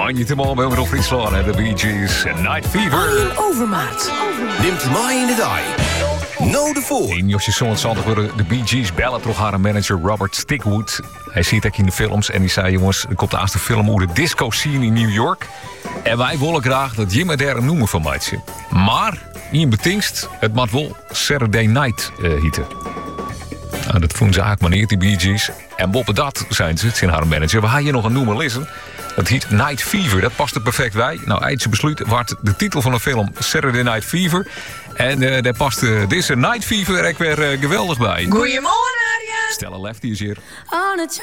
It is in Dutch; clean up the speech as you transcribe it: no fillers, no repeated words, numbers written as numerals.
Manje te mal bij Omroep Friesland en de Bee Gees en Night Fever. Arjen Overmaat. Neemt mij in de dag. No de voor. In Josje Zondag worden de Bee Gees bellen toch haar manager Robert Stickwood. Hij ziet het in de films en die zei: jongens, er komt de eerste film over de disco scene in New York. En wij willen graag dat Jim daar een noemen van maatje. Maar, in betingst, het moet wel Saturday Night hieten. Nou, dat vonden ze eigenlijk maar niet, die Bee Gees. En boven dat, zijn ze, het zijn haar manager, we gaan je nog een noemen lezen. Dat heet Night Fever, dat past er perfect bij. Nou, eindse besluit wordt de titel van de film Saturday Night Fever. En daar past deze Night Fever er weer geweldig bij. Goedemorgen, Arjen. Stella Lefty is hier.